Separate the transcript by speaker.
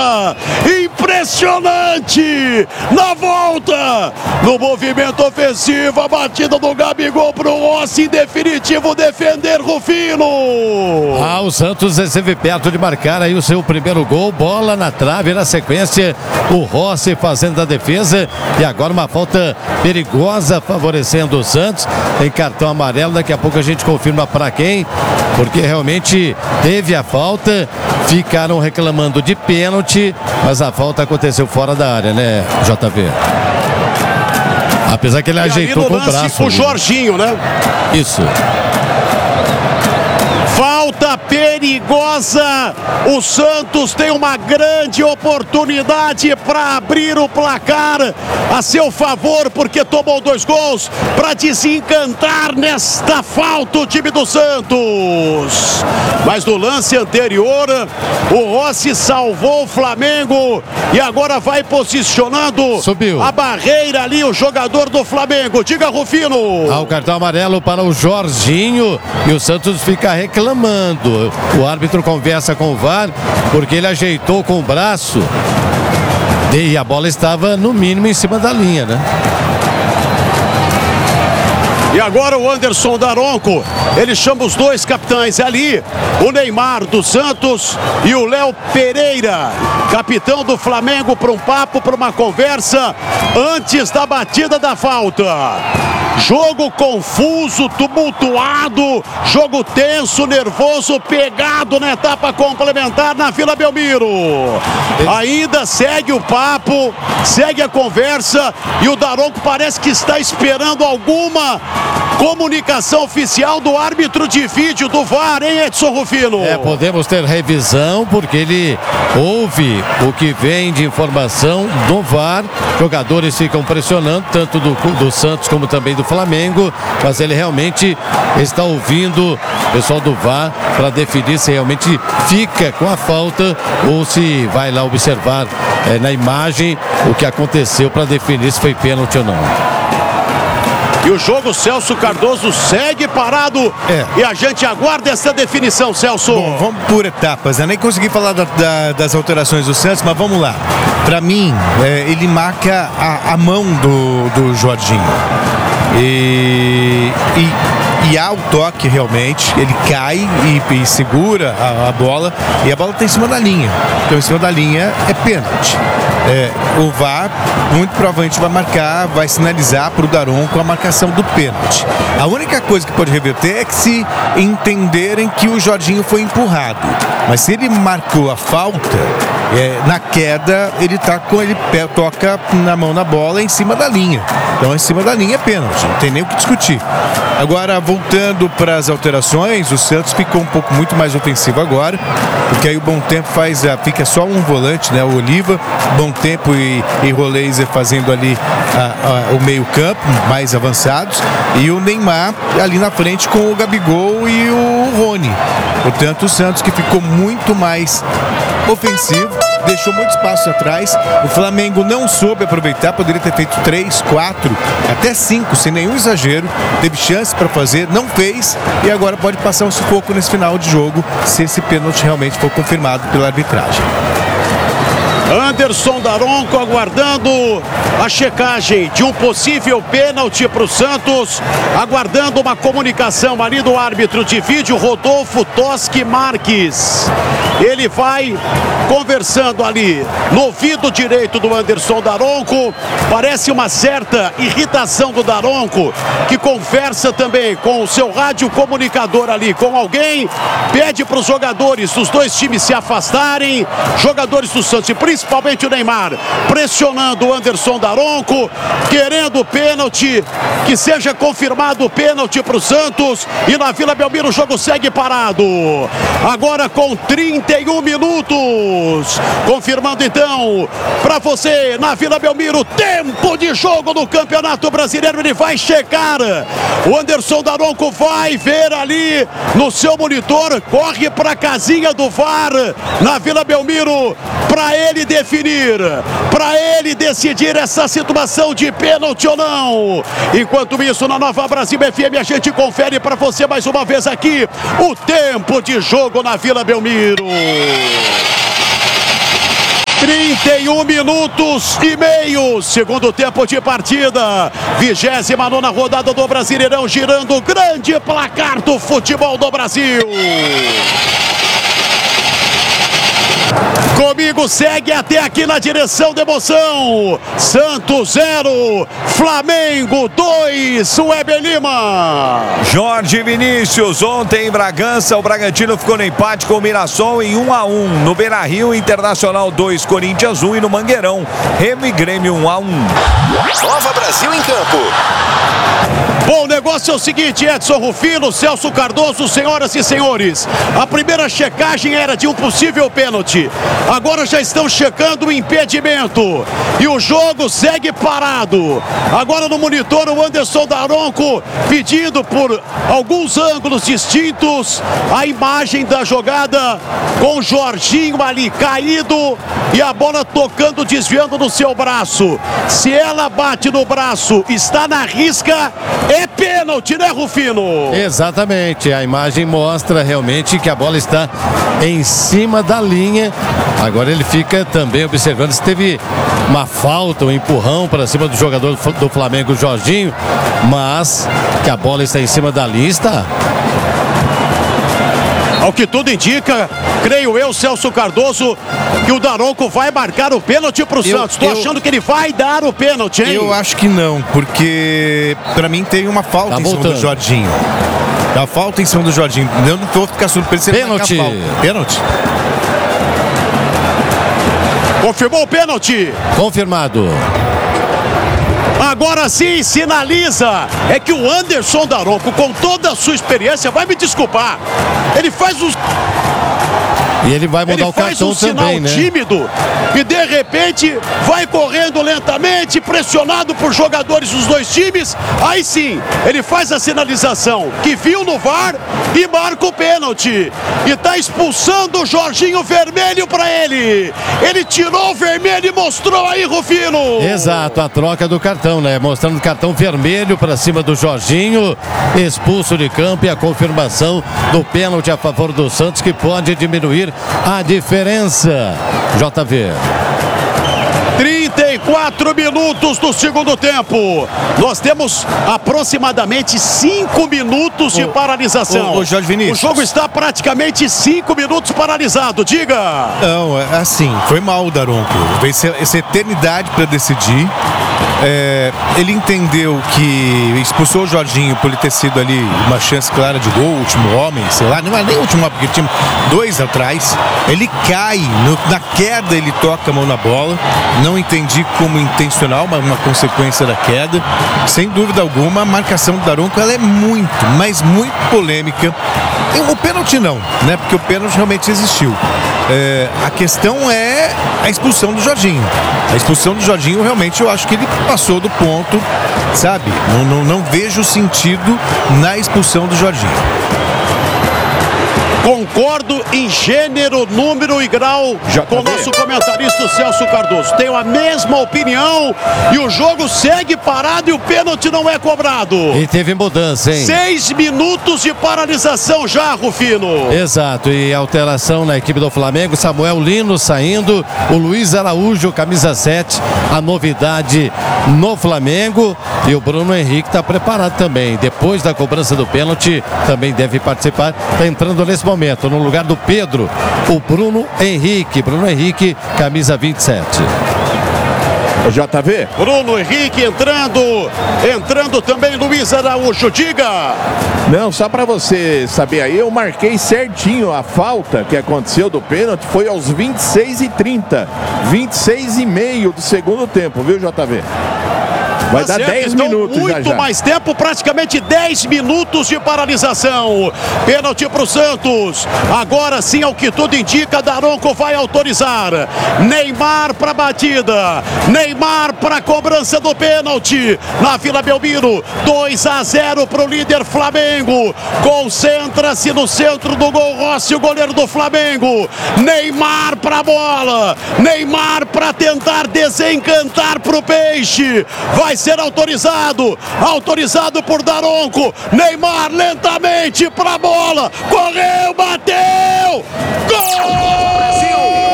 Speaker 1: falta. Impressionante. Na volta, no movimento ofensivo, a batida do Gabigol pro Rossi, em definitivo defender Rufino.
Speaker 2: O Santos esteve perto de marcar aí o seu primeiro gol, bola na trave, na sequência o Rossi fazendo a defesa e agora uma falta perigosa favorecendo o Santos. Tem cartão amarelo, daqui a pouco a gente confirma para quem, porque realmente teve a falta, ficaram reclamando de pênalti, mas a falta aconteceu fora da área, né, JV? Apesar que ele ajeitou com o braço.
Speaker 1: O Jorginho, né?
Speaker 2: Isso.
Speaker 1: Falta perigosa. O Santos tem uma grande oportunidade para abrir o placar a seu favor, porque tomou 2 gols para desencantar nesta falta o time do Santos. Mas no lance anterior, o Rossi salvou o Flamengo e agora vai posicionando
Speaker 2: Subiu
Speaker 1: a barreira ali o jogador do Flamengo. Diga, Rufino.
Speaker 2: O cartão amarelo para o Jorginho e o Santos fica reclamando. O árbitro conversa com o VAR porque ele ajeitou com o braço e a bola estava no mínimo em cima da linha, né?
Speaker 1: E agora o Anderson Daronco, ele chama os 2 capitães ali, o Neymar do Santos e o Léo Pereira, capitão do Flamengo, para um papo, para uma conversa antes da batida da falta. Jogo confuso, tumultuado, jogo tenso, nervoso, pegado na etapa complementar na Vila Belmiro. Ainda segue o papo, segue a conversa e o Daronco parece que está esperando alguma comunicação oficial do árbitro de vídeo do VAR, hein, Edson Rufino?
Speaker 2: Podemos ter revisão porque ele ouve o que vem de informação do VAR. Jogadores ficam pressionando, tanto do Santos como também do Flamengo, mas ele realmente está ouvindo o pessoal do VAR para definir se realmente fica com a falta ou se vai lá observar na imagem o que aconteceu para definir se foi pênalti ou não.
Speaker 1: E o jogo, Celso Cardoso, segue parado. E a gente aguarda essa definição, Celso.
Speaker 3: Bom, vamos por etapas, né? Nem consegui falar das alterações do Santos, mas vamos lá. Para mim, ele marca a mão do Jorginho. E há o toque realmente, ele cai e segura a bola, e a bola está em cima da linha. Então, em cima da linha é pênalti. O VAR muito provavelmente vai marcar, vai sinalizar para o Daronco a marcação do pênalti. A única coisa que pode reverter é que se entenderem que o Jorginho foi empurrado. Mas se ele marcou a falta, na queda ele toca na mão na bola em cima da linha. Então em cima da linha é pênalti, não tem nem o que discutir. Agora, voltando para as alterações, o Santos ficou um pouco muito mais ofensivo agora, porque aí o Bom Tempo fica só um volante, né? O Oliva, Bom Tempo e Roleiser fazendo ali o meio campo, mais avançados, e o Neymar ali na frente com o Gabigol e o Rony. Portanto, o Santos que ficou muito mais ofensivo, deixou muito espaço atrás. O Flamengo não soube aproveitar, poderia ter feito 3, 4, até 5, sem nenhum exagero. Teve chance para fazer, não fez, e agora pode passar um sufoco nesse final de jogo se esse pênalti realmente for confirmado pela arbitragem.
Speaker 1: Anderson Daronco aguardando a checagem de um possível pênalti para o Santos, aguardando uma comunicação ali do árbitro de vídeo, Rodolfo Toschi Marques. Ele vai conversando ali no ouvido direito do Anderson Daronco. Parece uma certa irritação do Daronco, que conversa também com o seu rádio comunicador ali com alguém, pede para os jogadores dos 2 times se afastarem, jogadores do Santos, principalmente o Neymar, pressionando o Anderson Daronco, querendo o pênalti, que seja confirmado o pênalti para o Santos, e na Vila Belmiro o jogo segue parado. Agora com 31 minutos, confirmando então para você na Vila Belmiro, tempo de jogo no Campeonato Brasileiro. Ele vai checar, o Anderson Daronco vai ver ali no seu monitor, corre para a casinha do VAR na Vila Belmiro para ele definir, para ele decidir essa situação de pênalti ou não. Enquanto isso, na Nova Brasil FM, a gente confere para você mais uma vez aqui o tempo de jogo na Vila Belmiro. 31 minutos e meio, segundo tempo de partida, 29ª rodada do Brasileirão, girando o grande placar do futebol do Brasil. Comigo segue até aqui na direção da emoção. Santos 0, Flamengo 2, Weber Lima.
Speaker 4: Jorge Vinícius, ontem em Bragança, o Bragantino ficou no empate com o Mirassol em 1-1. No Beira-Rio, Internacional 2, Corinthians 1 e no Mangueirão, Remo e Grêmio 1-1.
Speaker 5: Nova Brasil em campo.
Speaker 1: Bom, o negócio é o seguinte, Edson Rufino, Celso Cardoso, senhoras e senhores. A primeira checagem era de um possível pênalti. Agora já estão checando o impedimento. E o jogo segue parado. Agora no monitor o Anderson Daronco pedindo por alguns ângulos distintos a imagem da jogada com o Jorginho ali caído e a bola tocando, desviando no seu braço. Se ela bate no braço, está na risca, é pênalti, né, Rufino?
Speaker 2: Exatamente, a imagem mostra realmente que a bola está em cima da linha. Agora ele fica também observando se teve uma falta, um empurrão para cima do jogador do Flamengo, Jorginho, mas que a bola está em cima da linha, está.
Speaker 1: Ao que tudo indica, creio eu, Celso Cardoso, que o Daronco vai marcar o pênalti pro Santos. Estou achando que ele vai dar o pênalti, hein?
Speaker 3: Eu acho que não, porque pra mim tem uma falta em cima do Jorginho. A falta em cima do Jorginho. Eu não vou ficar surpreso se ele marcar a falta. Pênalti.
Speaker 1: Confirmou o pênalti.
Speaker 2: Confirmado.
Speaker 1: Agora sim, sinaliza. É que o Anderson Daronco, com toda a sua experiência, vai me desculpar. Ele faz os...
Speaker 2: E ele vai mudar o cartão também, né?
Speaker 1: Tímido e de repente vai correndo lentamente, pressionado por jogadores dos dois times. Aí sim, ele faz a sinalização que viu no VAR e marca o pênalti. E tá expulsando o Jorginho, vermelho para ele. Ele tirou o vermelho e mostrou aí, Rufino.
Speaker 2: Exato, a troca do cartão, né? Mostrando cartão vermelho para cima do Jorginho, expulso de campo, e a confirmação do pênalti a favor do Santos, que pode diminuir a diferença. JV.
Speaker 1: 34 minutos do segundo tempo. Nós temos aproximadamente 5 minutos de paralisação.
Speaker 3: Ô, Jorge Vinícius.
Speaker 1: O jogo está praticamente 5 minutos paralisado. Diga.
Speaker 3: Não, assim, foi mal o Daronco. Veio essa eternidade para decidir. Ele entendeu que expulsou o Jorginho por ele ter sido ali uma chance clara de gol, último homem, sei lá, não é nem o último homem, porque tinha 2 atrás. Ele cai, na queda ele toca a mão na bola. Não entendi como intencional, mas uma consequência da queda. Sem dúvida alguma, a marcação do Daronco ela é muito, mas muito polêmica. O pênalti não, né? Porque o pênalti realmente existiu. A questão é a expulsão do Jorginho. A expulsão do Jorginho, realmente, eu acho que ele passou do ponto, sabe? Não vejo sentido na expulsão do Jorginho.
Speaker 1: Concordo em gênero, número e grau com o nosso comentarista Celso Cardoso. Tenho a mesma opinião e o jogo segue parado e o pênalti não é cobrado.
Speaker 2: E teve mudança, hein?
Speaker 1: 6 minutos de paralisação já, Rufino.
Speaker 2: Exato, e alteração na equipe do Flamengo. Samuel Lino saindo, o Luiz Araújo, camisa 7, a novidade no Flamengo. E o Bruno Henrique está preparado também. Depois da cobrança do pênalti, também deve participar. Está entrando nesse momento, no lugar do Pedro, o Bruno Henrique. Bruno Henrique, camisa 27.
Speaker 1: JV. Bruno Henrique entrando também Luiz Araújo, diga.
Speaker 6: Não, só para você saber aí, eu marquei certinho a falta que aconteceu do pênalti, foi aos 26h30, 26h30 do segundo tempo, viu, JV? Vai dar 10 minutos
Speaker 1: muito
Speaker 6: já.
Speaker 1: Mais tempo, praticamente 10 minutos de paralisação. Pênalti para o Santos. Agora sim, ao que tudo indica, Daronco vai autorizar. Neymar para a batida. Neymar para a cobrança do pênalti. Na Vila Belmiro, 2-0 para o líder Flamengo. Concentra-se no centro do gol Rossi, o goleiro do Flamengo. Neymar para a bola. Neymar para tentar desencantar para o Peixe. Vai ser autorizado por Daronco. Neymar lentamente para a bola, correu, bateu, gol!